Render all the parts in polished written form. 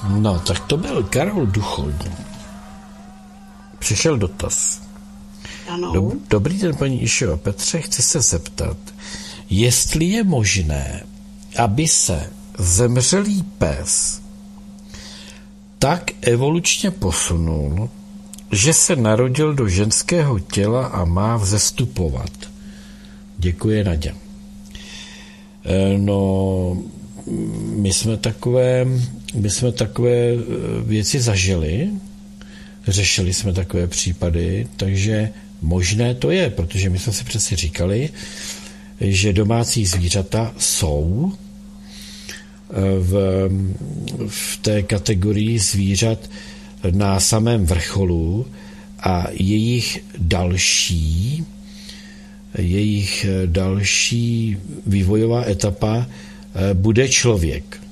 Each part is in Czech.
No, tak to byl Karol Duchoň. Přišel dotaz. Ano. Dobrý den, paní Išo a Petře, chci se zeptat, jestli je možné, aby se zemřelý pes tak evolučně posunul, že se narodil do ženského těla a má vzestupovat. Děkuji, Naďa. No, my jsme takové věci zažili, řešili jsme takové případy, takže možné to je, protože my jsme si přeci říkali, že domácí zvířata jsou v té kategorii zvířat na samém vrcholu a jejich další vývojová etapa bude člověk.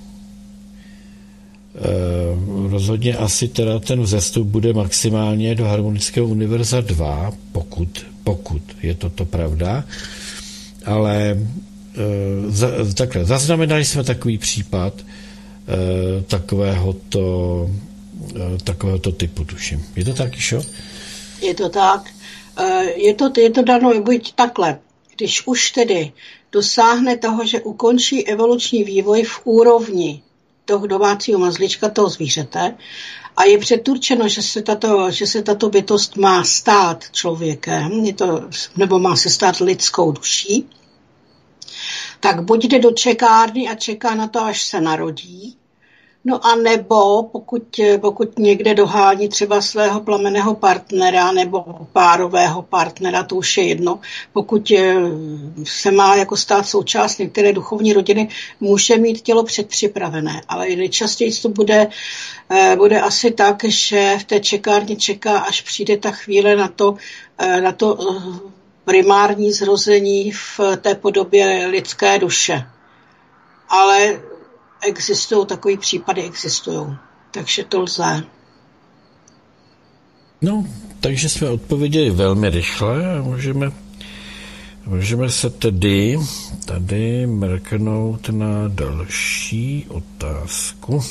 Rozhodně asi teda ten vzestup bude maximálně do harmonického univerza 2, pokud je toto pravda, ale takhle, zaznamenali jsme takový případ takovéhoto typu, tuším. Je to tak, Išo? Je to tak. Je to dano buď takhle. Když už tedy dosáhne toho, že ukončí evoluční vývoj v úrovni toho domácího mazlíčka, toho zvířete, a je předurčeno, že se tato bytost má stát člověkem, nebo má se stát lidskou duší, tak buď jde do čekárny a čeká na to, až se narodí, no a nebo pokud někde dohání třeba svého plamenného partnera nebo párového partnera, to už je jedno, pokud se má jako stát součást některé duchovní rodiny, může mít tělo předpřipravené, ale nejčastěji to bude asi tak, že v té čekárně čeká, až přijde ta chvíle na to primární zrození v té podobě lidské duše. Ale takový případy existují, takže to lze. No, takže jsme odpověděli velmi rychle a můžeme se tedy tady mrknout na další otázku.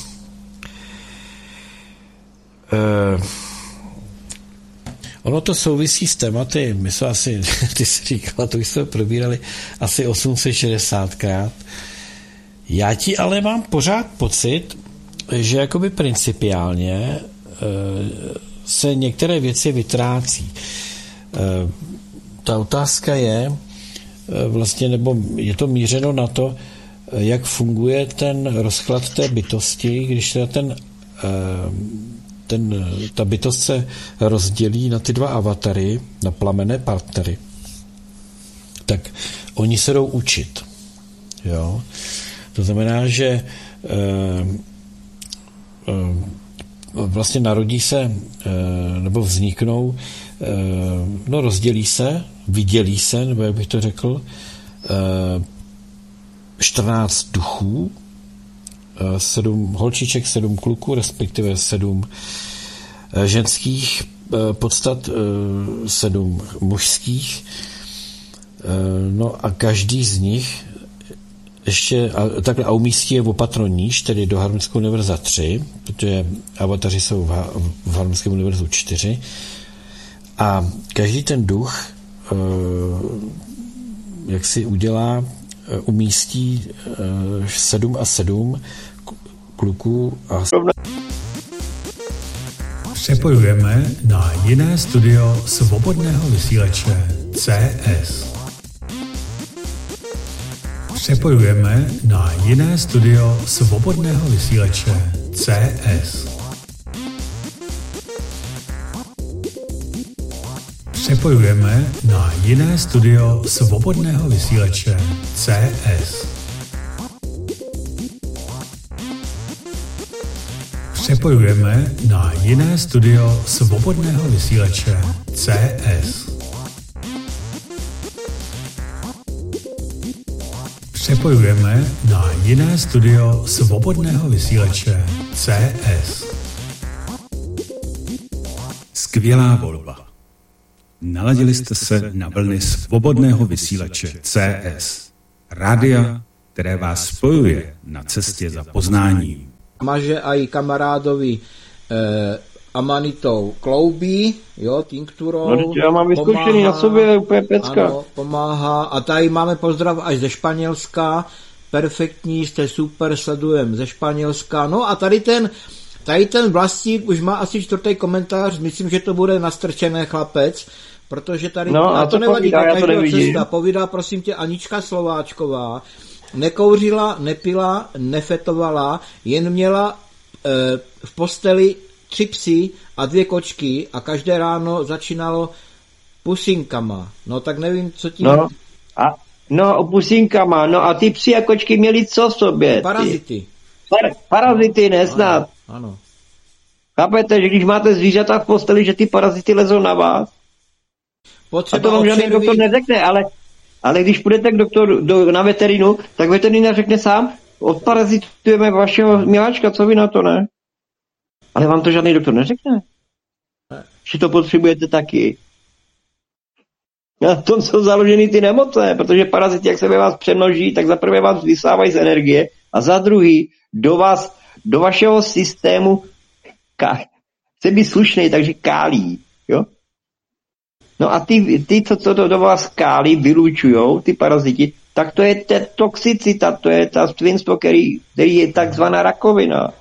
Ono to souvisí s tématy, my jsme asi, ty jsi říkala, to jsme probírali asi 860krát. Já ti ale mám pořád pocit, že jakoby principiálně se některé věci vytrácí. Ta otázka je vlastně, nebo je to mířeno na to, jak funguje ten rozklad té bytosti, když teda ta bytost se rozdělí na ty dva avatary, na plamenné partnery, tak oni se jdou učit. Jo? To znamená, že vlastně narodí se, nebo vzniknou, rozdělí se, vydělí se, nebo jak bych to řekl, 14 duchů, 7 holčiček, 7 kluků, respektive 7 ženských podstat, 7 mužských. No a každý z nich ještě takhle a umístí je opatro níž, tedy do harmonického univerza 3, protože avataři jsou v harmonickém univerzu 4. A každý ten duch jak si udělá, umístí 7 a 7 kluků a... Přepojujeme na jiné studio svobodného vysílače CS. Přepojujeme na jiné studio svobodného vysílače CS. Přepojujeme na jiné studio svobodného vysílače CS. Přepojujeme na jiné studio svobodného vysílače CS. Přepojujeme na jiné studio svobodného vysílače CS. Skvělá volba. Naladili jste se na vlny svobodného vysílače CS. Rádia, které vás spojuje na cestě za poznáním. maže aj kamarádovi amanitou kloubí, jo, tinkturou. No, já mám vyzkoušený na sobě, úplně pecka. Ano, pomáhá. A tady máme pozdrav až ze Španělska. Perfektní, jste super, sledujem ze Španělska. No a tady ten vlastník už má asi 4. komentář, myslím, že to bude nastrčené, chlapec, protože tady, no, a to nevadí, povídá, já to nevidím. Cesta, povídá, prosím tě, Anička Slováčková, nekouřila, nepila, nefetovala, jen měla v posteli 3 psy a 2 kočky a každé ráno začínalo pusinkama. No tak nevím, co tím... No, pusinkama, no a ty psy a kočky měli co v sobě? Parazity. Parazity, nesnad. Ano. Chápete, že když máte zvířata v posteli, že ty parazity lezou na vás? A to vám žádný doktor neřekne, ale když půjdete k doktoru na veterinu, tak veterina řekne sám, odparazitujeme vašeho miláčka, co vy na to, ne? Ale vám to žádný doktor neřekne. Že to potřebujete taky. Na tom jsou založeny ty nemoce, protože parazity, jak se ve vás přemnoží, tak za prvé vás vysávají z energie a za druhý do vašeho systému chce být slušnej, takže kálí. Jo? No a ty co to do vás kálí, vylučujou, ty paraziti, tak to je ta toxicita, to je ta svinstvo, který je takzvaná rakovina.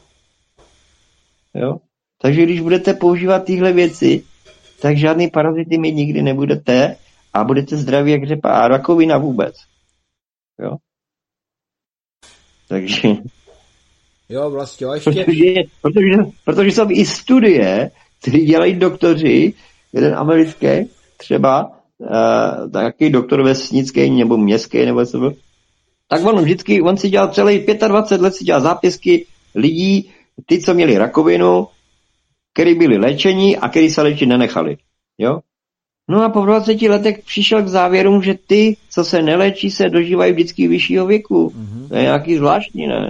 Jo? Takže když budete používat tyhle věci, tak žádný parazity mít nikdy nebudete a budete zdraví jak řepa a rakovina vůbec. Jo? Takže... Jo, vlastně, a ještě... Protože jsou i studie, které dělají doktoři, jeden americký, třeba takový doktor vesnický nebo městský, nebo co byl, tak on si dělal celý 25 let si dělal zápisky lidí, ty, co měli rakovinu, který byli léčení a který se léčit nenechali. Jo? No a po 20 letech přišel k závěru, že ty, co se neléčí, se dožívají vždycky vyššího věku. Mm-hmm. To je nějaký zvláštní, ne?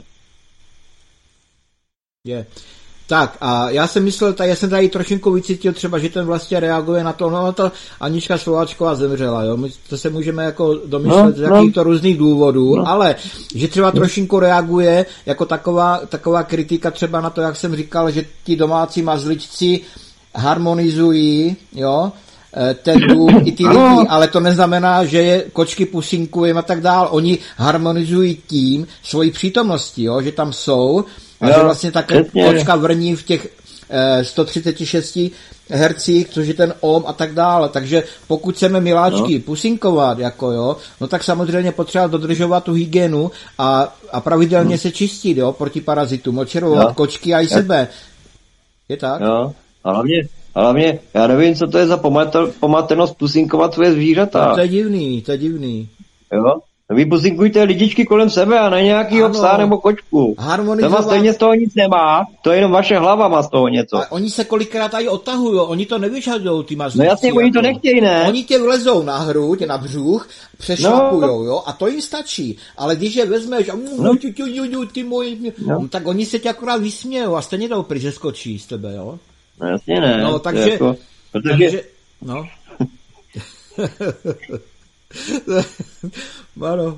Je. Tak a já jsem myslel, já jsem tady trošinku vycítil třeba, že ten vlastně reaguje na to, no ta Anička Slováčková zemřela, jo, to se můžeme jako domyslet z jakýchto různých důvodů, ale že třeba trošinku reaguje jako taková kritika třeba na to, jak jsem říkal, že ti domácí mazličci harmonizují, jo, ten dům i ty lidi, ale to neznamená, že je kočky pusinkujeme a tak dál, oni harmonizují tím svojí přítomností, jo, že tam jsou. A že vlastně ta kočka vrní v těch 136 hercích, což je ten ohm a tak dále. Takže pokud chceme miláčky pusinkovat, jako jo, no tak samozřejmě potřeba dodržovat tu hygienu a pravidelně se čistit, jo, proti parazitům, očerovat kočky a i sebe. Je tak? Jo, a hlavně, já nevím, co to je za pomatenost pusinkovat svoje zvířata. No, to je divný. Jo? Vy pusinkujte lidičky kolem sebe a na nějakýho psa nebo kočku. To stejně z toho nic nemá, to je jenom vaše hlava má z toho něco. A oni se kolikrát i odtahují, oni to nevyžadujou, ty mazlíci. No jasně, oni to nechtějí, ne? Oni tě vlezou na hruď, na břuch, přešlapujou, jo, a to jim stačí. Ale když je vezmeš a ty moji, tak oni se tě akorát vysmějou a stejně to pryč skočí z tebe, jo? No jasně ne. No, takže... no. Mano,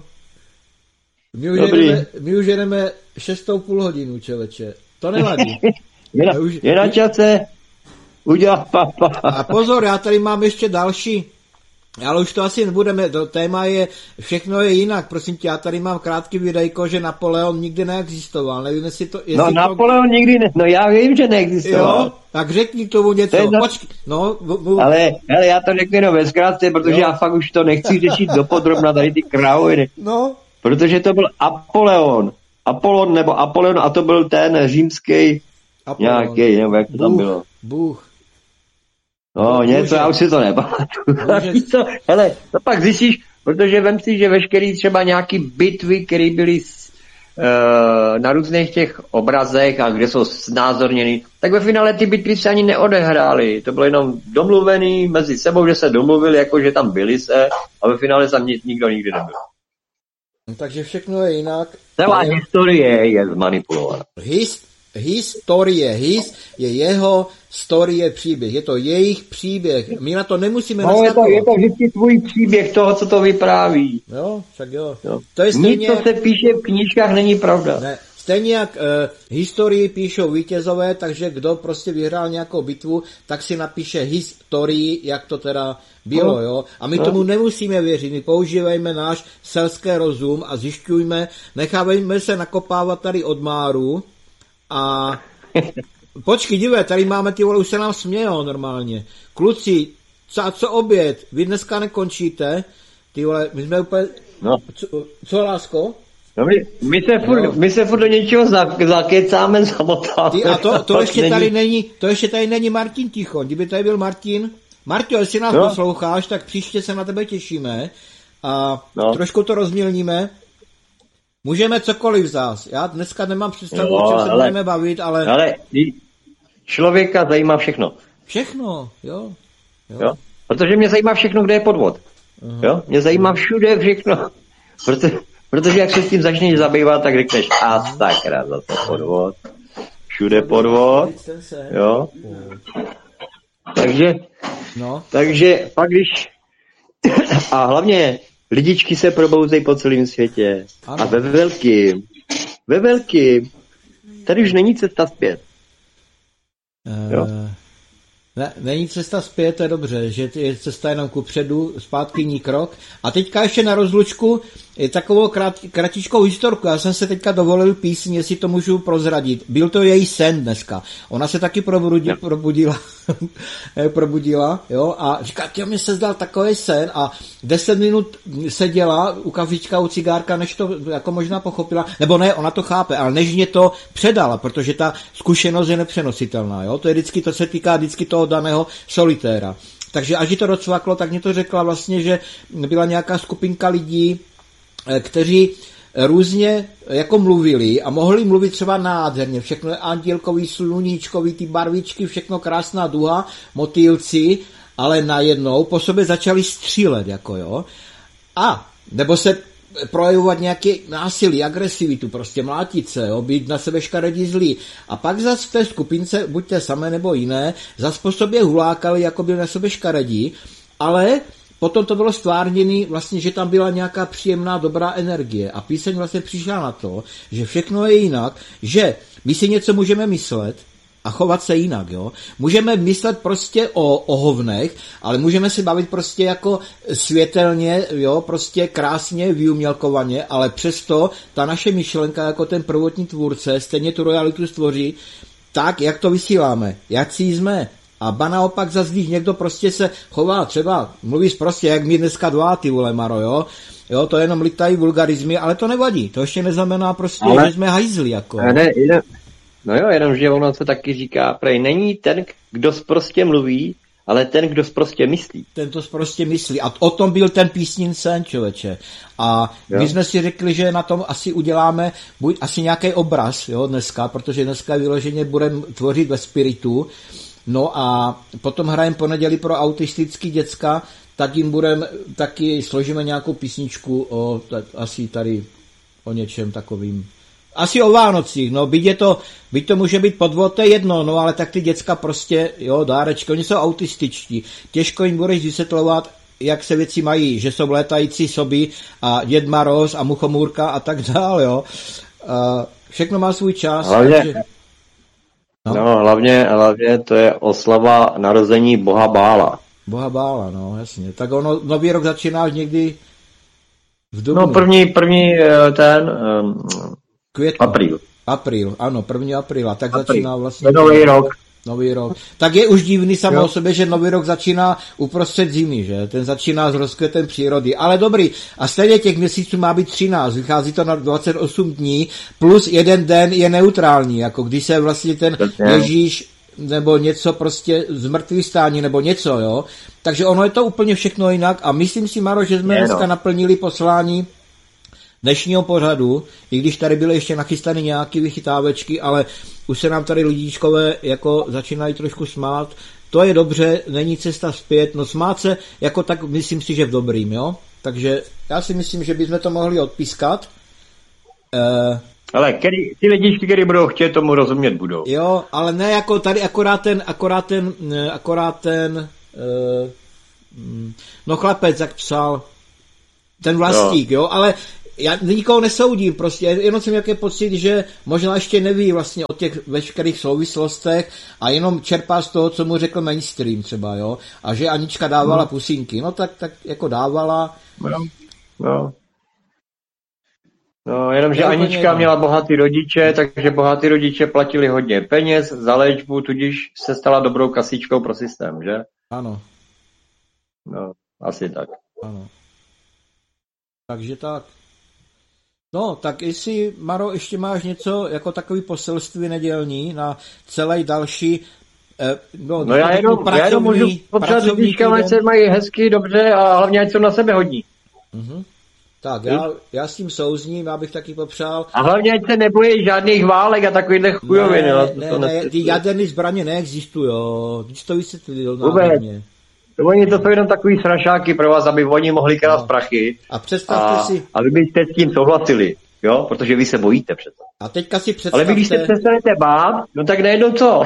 my už jedeme 6,5 hodinu, čeleče. To nevadí. Je na čase udělat papa. A pozor, já tady mám ještě další, ale už to asi nebudeme, to téma je, všechno je jinak, prosím tě, já tady mám krátký videjko, že Napoleon nikdy neexistoval, nevím, jestli to... No Napoleon nikdy no já vím, že neexistoval. Jo, tak řekni k tomu něco, počkej, no... Ale já to řeknu jenom ve zkrátce, protože já fakt už to nechci řešit dopodrobna tady ty kráviny. No. Protože to byl Apollon nebo Apollon a to byl ten římský nějaký, nebo jak to tam bylo. Bůh. No, něco, já už si to nepamatuju. Hele, to pak zjistíš, protože vem si, že veškerý třeba nějaký bitvy, které byly na různých těch obrazech a kde jsou znázorněny, tak ve finále ty bitvy se ani neodehrály. To bylo jenom domluvený mezi sebou, že se domluvili, jako že tam byli se a ve finále tam nikdo nikdy nebyl. Takže všechno je jinak. Celá historie je zmanipulovaná. Je jeho story příběh. Je to jejich příběh. My na to nemusíme naskakovat. Je to vždycky tvůj příběh toho, co to vypráví. Jo, však jo. To je stejně... Nic, co se píše v knížkách, není pravda. Ne. stejně jak historii píšou vítězové, takže kdo prostě vyhrál nějakou bitvu, tak si napíše historii, jak to teda bylo, jo. A my tomu nemusíme věřit, my používejme náš selský rozum a zjišťujme, nechávejme se nakopávat tady od máru a počkej, dívej, tady máme, ty vole, už se nám smějou normálně. Kluci, co oběd? Vy dneska nekončíte? Ty vole, my jsme úplně... No. Co, lásko? No my se furt do něčeho zakecáme, zamotáme. A to ještě tady není Martin Ticho. Kdyby tady byl Martin... Marťo, jestli nás posloucháš, tak příště se na tebe těšíme a trošku to rozmělníme. Můžeme cokoliv zás. Já dneska nemám představu, o čem se budeme bavit, ale... Ale člověka zajímá všechno. Všechno, jo. Protože mě zajímá všechno, kde je podvod. Jo? Mě zajímá všude všechno. Protože jak se s tím začneš zabývat, tak řekneš, a sakra, zase podvod. Všude podvod. Jo. Takže pak když... A hlavně lidičky se probouzejí po celém světě. Ano. A ve velkým. Tady už není cesta zpět. Jo. Není cesta zpět, to je dobře, že je cesta jenom kupředu, zpátky ní krok. A teďka ještě na rozlučku je takovou kratičkou historku. Já jsem se teďka dovolil písň, jestli to můžu prozradit. Byl to její sen dneska. Ona se taky probudila, jo, a říká, mě se zdal takový sen a 10 minut seděla u kafička, u cigárka, než to jako možná pochopila, nebo ne, ona to chápe, ale než mě to předala, protože ta zkušenost je nepřenositelná, jo. To je vždycky, to se týká vždycky toho daného solitéra. Takže až to docvaklo, tak mě to řekla vlastně, že byla nějaká skupinka lidí, kteří různě jako mluvili a mohli mluvit třeba nádherně, všechno je andělkový, sluníčkový, ty barvičky, všechno krásná duha, motýlci, ale najednou po sobě začali střílet, jako jo. A nebo se projevovat nějaké násilí, agresivitu, prostě mlátit se, jo, být na sebe škaredí zlý. A pak zas v té skupince, buď té samé nebo jiné, zas po sobě hulákali, jako byl na sebe škaredí, ale potom to bylo stvárněné vlastně, že tam byla nějaká příjemná, dobrá energie. A píseň vlastně přišla na to, že všechno je jinak, že my si něco můžeme myslet a chovat se jinak, jo. Můžeme myslet prostě o hovnech, ale můžeme si bavit prostě jako světelně, jo, prostě krásně, vyumělkovaně, ale přesto ta naše myšlenka jako ten prvotní tvůrce stejně tu realitu stvoří tak, jak to vysíláme, jak si jsme. A ba naopak zase, když někdo prostě se chová, třeba mluvíš prostě, jak my dneska dva, ty vole, Maro, jo? Jo, to jenom lítají vulgarizmy, ale to nevadí. To ještě neznamená prostě, že jsme hajzli, jako. No jo, jenom, že ono se taky říká, prej není ten, kdo prostě mluví, ale ten, kdo prostě myslí. Ten, to prostě myslí. A o tom byl ten písnin sen, člověče. A my jsme si řekli, že na tom asi uděláme buď asi nějaký obraz, jo, dneska, protože dneska vyloženě budeme tvořit ve spiritu. No a potom hrajeme po neděli pro autistický děcka, tak jim taky složíme nějakou písničku asi tady o něčem takovým. Asi o Vánocích, no, byť to může být podvod, to je jedno, no, ale tak ty děcka prostě, jo, dárečky, oni jsou autističtí. Těžko jim budeš vysvětlovat, jak se věci mají, že jsou létající soby a Děd Maroz a Muchomůrka a tak dál, jo. Všechno má svůj čas. Takže... No, hlavně to je oslava narození Boha Bála. Boha Bála, no, jasně. Tak ono, nový rok začíná někdy v dubnu. No, první ten... Květnu. Apríl, ano, 1. apríla, tak začíná vlastně... Nový rok. Tak je už divný samo o sobě, že nový rok začíná uprostřed zimy, že? Ten začíná s rozkvětem přírody. Ale dobrý, a stejně těch měsíců má být 13, vychází to na 28 dní, plus jeden den je neutrální, jako když se vlastně ten Ježíš nebo něco prostě z mrtvých stání, nebo něco, jo? Takže ono je to úplně všechno jinak a myslím si, Maro, že jsme dneska naplnili poslání dnešního pořadu, i když tady byly ještě nachystané nějaké vychytávečky, ale už se nám tady lidíčkové jako začínají trošku smát. To je dobře, není cesta zpět, no smát se jako tak myslím si, že v dobrým, jo? Takže já si myslím, že bychom to mohli odpískat. Ale ty lidíčky, který budou chtět, tomu rozumět budou. Jo, ale ne jako tady akorát ten no chlapec, jak psal ten Vlastík, jo, ale já nikoho nesoudím, prostě jenom jsem nějaký pocit, že možná ještě neví vlastně o těch veškerých souvislostech a jenom čerpá z toho, co mu řekl mainstream třeba, jo, a že Anička dávala pusinky, no tak jako dávala. No, jenomže Anička měla bohatý rodiče, takže bohatý rodiče platili hodně peněz za léčbu, tudíž se stala dobrou kasičkou pro systém, že? Ano. No, asi tak. Ano. Takže tak. No, tak jestli, Maro, ještě máš něco jako takový poselství nedělní na celý další já jenom můžu popřát lidíčkám, ať se mají hezky, dobře a hlavně ať jsou na sebe hodní. Tak, já s tím souzním, já bych taky popřál. A hlavně ať se nebojí žádných válek a takovýhle chujoviny. Ne, ty jaderné zbraně neexistujou, když to vysvětlil náhodně. Oni to jsou jenom takový srašáky pro vás, aby oni mohli krást prachy. A představte si. A vy byste s tím souhlasili, jo? Protože vy se bojíte přece. A teďka si představte. Ale vy, když se přestanete bát, no tak najednou co?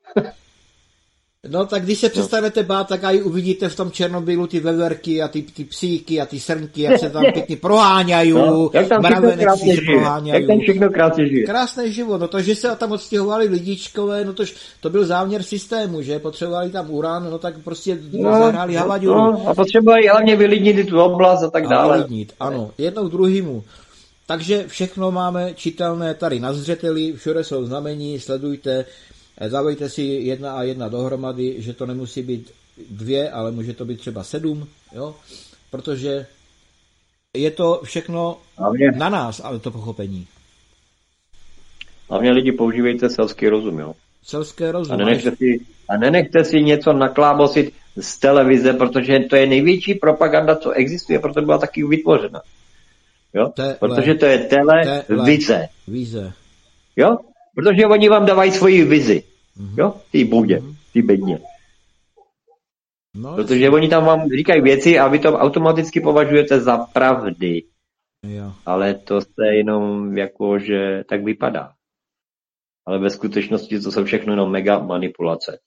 No tak když se přestanete bát, tak aj uvidíte v tom Černobylu ty veverky a ty psíky a ty srnky, jak se tam pěkně proháňají. No, jak tam všechno krásně žije. Krásný život, no to, že se tam odstěhovali lidičkové, no to byl záměr systému, že potřebovali tam uran, no tak prostě zahráli havaduru. No, a potřebovali hlavně vylidnit tu oblast a tak dále. Vylidnit, ano, jednou druhýmu. Takže všechno máme čitelné tady na zřeteli, všude jsou znamení, sledujte. Dávejte si 1 a 1 dohromady, že to nemusí být 2, ale může to být třeba 7, jo? Protože je to všechno na nás, ale to pochopení. Hlavně lidi používejte selský rozum, jo? Selské rozum. A nenechte si něco naklábosit z televize, protože to je největší propaganda, co existuje, proto byla taky vytvořena. Jo? Protože to je televize. Jo? Protože oni vám dávají svoji vizi. Jo? Ty budě, ty bedně. No, protože oni tam vám říkají věci a vy to automaticky považujete za pravdy. Jo. Ale to se jenom jako, že tak vypadá. Ale ve skutečnosti to jsou všechno jenom mega manipulace.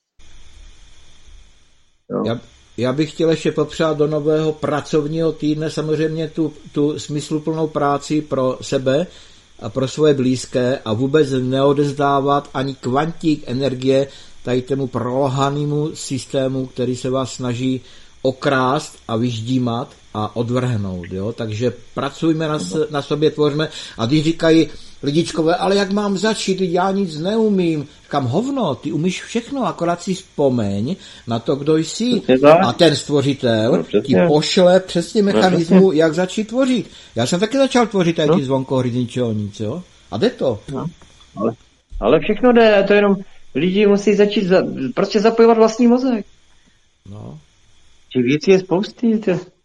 Jo? Já bych chtěl ještě popřát do nového pracovního týdne samozřejmě tu smysluplnou práci pro sebe a pro svoje blízké a vůbec neodezdávat ani kvantík energie tady tému prolohanému systému, který se vás snaží okrást a vyždímat a odvrhnout. Jo? Takže pracujme na sobě, tvořme. A když říkají lidičkové, ale jak mám začít, já nic neumím. Říkám, hovno, ty umíš všechno, akorát si vzpomeň na to, kdo jsi. A ten stvořitel ti pošle přesně mechanismu, jak začít tvořit. Já jsem taky začal tvořit tady ty zvonkohry z ničeho nic, jo? A jde to. No. Ale všechno jde, to jenom lidi musí začít prostě zapojovat vlastní mozek. No. Těch věcí je spousty.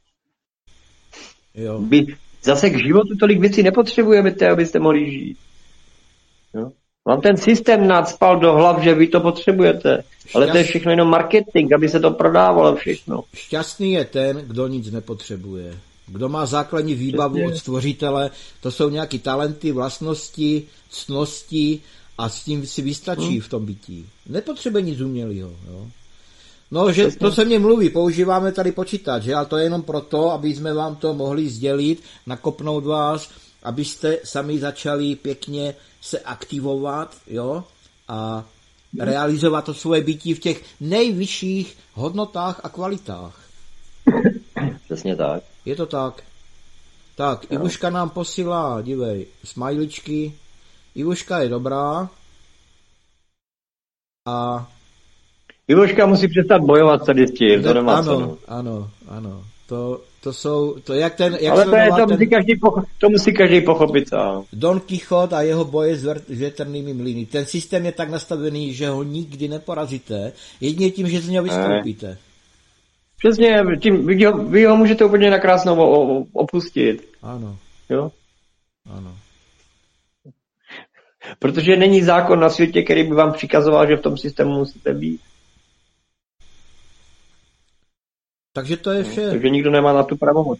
Jo. Zase k životu tolik věcí nepotřebujeme, abyste mohli žít. Jo? Vám ten systém nadspal do hlav, že vy to potřebujete. Ale to je všechno jenom marketing, aby se to prodávalo všechno. Šťastný je ten, kdo nic nepotřebuje. Kdo má základní výbavu od stvořitele, to jsou nějaké talenty, vlastnosti, ctnosti a s tím si vystačí v tom bytí. Nepotřebuje nic umělého. Jo? No, že to se mně mluví, používáme tady počítač, že? Ale to je jenom proto, aby jsme vám to mohli sdělit, nakopnout vás, abyste sami začali pěkně se aktivovat, jo? A realizovat to svoje bytí v těch nejvyšších hodnotách a kvalitách. Přesně tak. Je to tak. Tak, no. Ivuška nám posílá, dívej, smajličky. Ivuška je dobrá. A Ivoška musí přestat bojovat tady s tím, to nemá cenu. Ano. To jsou, to jak ten... Jak ale to musí každý pochopit. Don Quixote a jeho boje s větrnými mlýny. Ten systém je tak nastavený, že ho nikdy neporazíte, jedině tím, že z něho vystoupíte. Přesně, vy ho můžete úplně nakrásnou opustit. Ano. Jo? Ano. Protože není zákon na světě, který by vám přikazoval, že v tom systému musíte být. Takže to je vše. Takže nikdo nemá na tu pravomoc.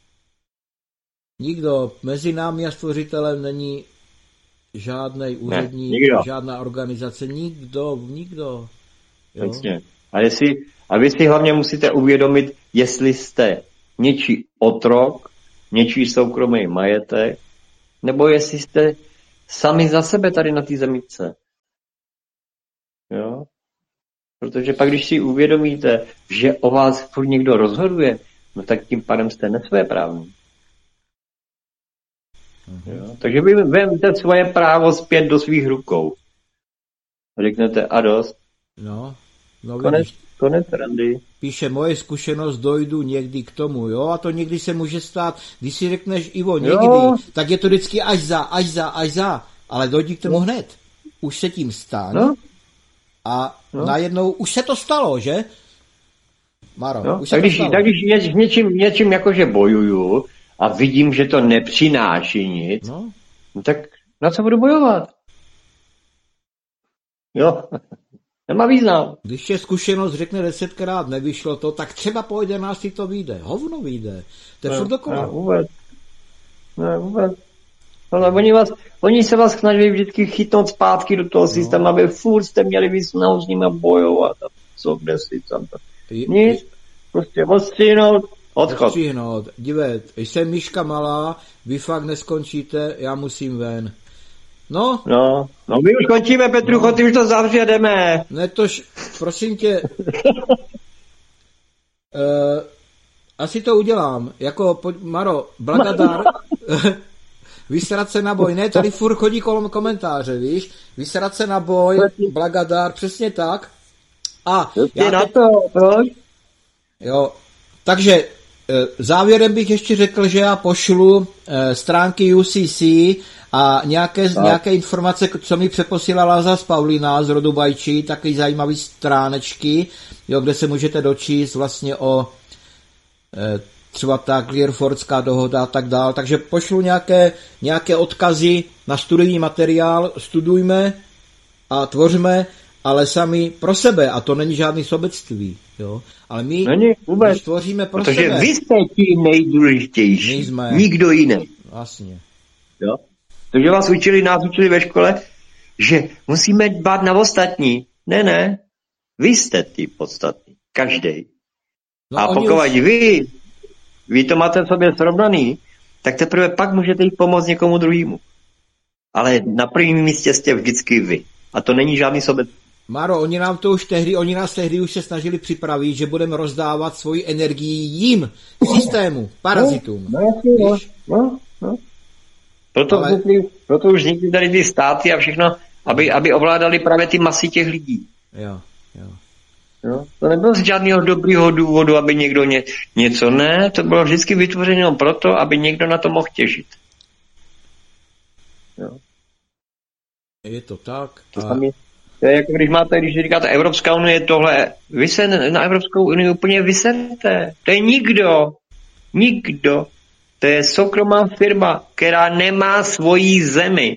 Nikdo. Mezi námi a stvořitelem není žádnej úředník, žádná organizace. Nikdo. Jo? A vy si hlavně musíte uvědomit, jestli jste něčí otrok, něčí soukromý majetek, nebo jestli jste sami za sebe tady na té zemičce. Jo? Protože pak, když si uvědomíte, že o vás furt někdo rozhoduje, no tak tím pádem jste nesvéprávní. Jo? Takže vy vemte svoje právo zpět do svých rukou. Řeknete a dost. No konec randy. Píše, moje zkušenost, dojdu někdy k tomu, jo, a to někdy se může stát, když si řekneš, Ivo, někdy, tak je to vždycky až za, ale dojdi k tomu hned. Už se tím stane a najednou už se to stalo, že? Maro, už se to stalo. Tak když něčím jakože bojuju a vidím, že to nepřináší nic, no tak na co budu bojovat? Jo, nemá význam. Když je zkušenost řekne 10krát nevyšlo to, tak třeba po 11 to vyjde. Hovno vyjde. To je furt dokola. Ne, vůbec. Ale oni se vás snaží vždycky chytnout zpátky do toho systému, aby furt jste měli vysnout s nimi bojovat. A co, kde si tam. Nic, prostě odstřihnout, odchod. Odstřihnout. Dívejte, jsem myška malá, vy fakt neskončíte, já musím ven. No, my už končíme, Petrucho, ty už to zavřeme. Ne, tož, prosím tě, asi to udělám, jako, Maro, Blagadar, vysrat se na boj, ne, tady furt chodí kolem komentáře, víš, vysrat se na boj, Blagadar, přesně tak, a já na to, jo, takže, závěrem bych ještě řekl, že já pošlu stránky UCC a nějaké informace, co mi přeposílala zas Paulina z rodu Bajčí, taky zajímavé stránečky, jo, kde se můžete dočíst vlastně o třeba ta Clearfordská dohoda a tak dál. Takže pošlu nějaké odkazy na studijní materiál, studujme a tvořme, ale sami pro sebe, a to není žádný sobectví, jo. Ale my když tvoříme pro protože sebe. Protože vy jste ti nejdůležitější, nikdo jiný. Vlastně. Jo? Takže nás učili ve škole, že musíme dbát na ostatní. Ne, vy jste ty podstatní, každej. No a pokud vy to máte v sobě srovnaný, tak teprve pak můžete jít pomoct někomu druhému. Ale na prvním místě jste vždycky vy. A to není žádný sobě. Maro, oni nás tehdy už se snažili připravit, že budeme rozdávat svoji energii jim, systému, parazitům. No. Proto už vznikly tady ty státy a všechno, aby ovládali právě ty masy těch lidí. Jo. To nebylo z žádného dobrýho důvodu, aby někdo něco ne, to bylo vždycky vytvořeno proto, aby někdo na to mohl těžit. Jo. Je to tak. To je jako když říkáte Evropská unie tohle, vy se na Evropskou unii úplně vyserete. To je nikdo. To je soukromá firma, která nemá svoji zemi,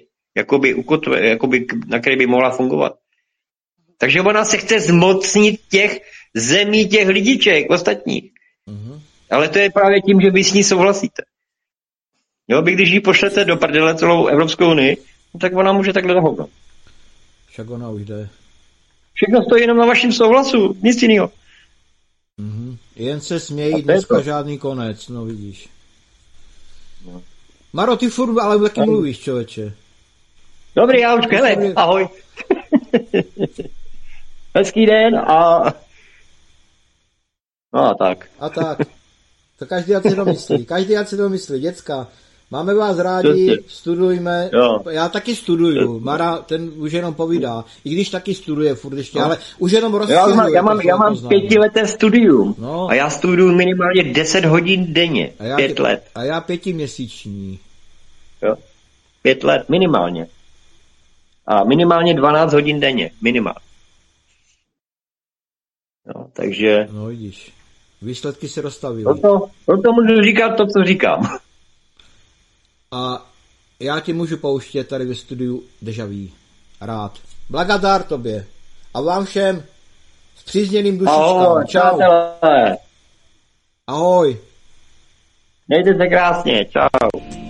na které by mohla fungovat. Takže ona se chce zmocnit těch zemí, těch lidiček ostatních. Mm-hmm. Ale to je právě tím, že vy s ní souhlasíte. Jo, když ji pošlete do prdele celou Evropskou unii, tak ona může takhle dohodnout. Však ona už jde. Všechno stojí jenom na vašem souhlasu, nic jiného. Mm-hmm. Jen se smějí, dneska žádný konec, no vidíš. No. Maro, ty furt ale taky mluvíš, člověče. Dobrý, já už hele, ahoj. Hezký den a... No a tak. A tak. To každý ať si to myslí, děcka. Máme vás rádi, studujme. Jo. Já taky studuju. Mara, ten už jenom povídá. I když taky studuje furt ještě, ale už jenom rozstřeluje. Já mám 5leté studium. No. A já studuju minimálně 10 hodin denně. 5 let. A já 5měsíční. Jo. 5 let minimálně. A minimálně 12 hodin denně. Minimálně. No, takže... No vidíš. Výsledky se dostavily. Proto můžu říkat to, co říkám. A já ti můžu pouštět tady ve studiu Deja Vu. Rád. Blagadar tobě. A vám všem zpřízněným dušičkám. Ahoj, čau. Přátelé. Ahoj. Mějte se krásně. Čau.